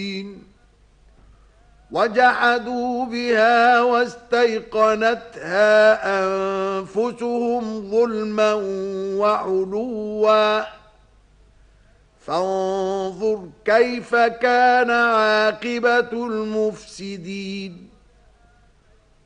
وجحدوا بها واستيقنتها أنفسهم ظلما وعلوا فانظر كيف كان عاقبة المفسدين.